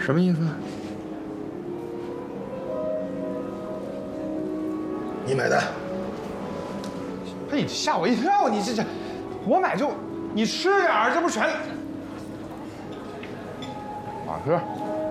什么意思？你买单。 嘿，吓我一跳！你这，我买你吃点儿，这不全。马哥。